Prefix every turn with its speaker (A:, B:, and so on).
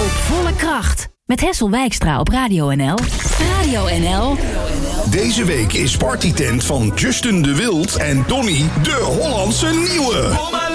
A: Op volle kracht. Met Hessel Wijkstra op Radio NL. Radio NL.
B: Deze week is Partytent van Justin de Wild en Donny de Hollandse Nieuwe.